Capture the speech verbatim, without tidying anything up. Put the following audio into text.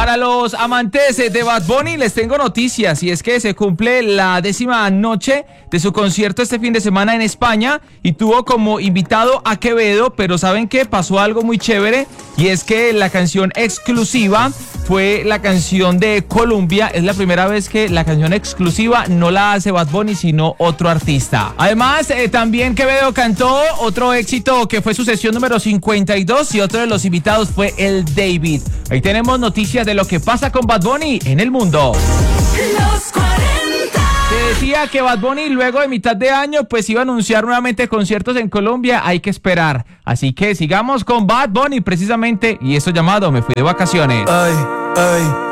Para los amantes de Bad Bunny les tengo noticias, y es que se cumple la décima noche de su concierto este fin de semana en España y tuvo como invitado a Quevedo, pero ¿saben qué? Pasó algo muy chévere, y es que la canción exclusiva fue la canción de Colombia. Es la primera vez que la canción exclusiva no la hace Bad Bunny, sino otro artista. Además, eh, también Quevedo cantó otro éxito que fue su sesión número cincuenta y dos, y otro de los invitados fue el David. Ahí tenemos noticias de lo que pasa con Bad Bunny en el mundo. Los cuarenta. Se decía que Bad Bunny luego de mitad de año pues iba a anunciar nuevamente conciertos en Colombia. Hay que esperar. Así que sigamos con Bad Bunny precisamente, y esto llamado Me Fui de Vacaciones. Ay, ay.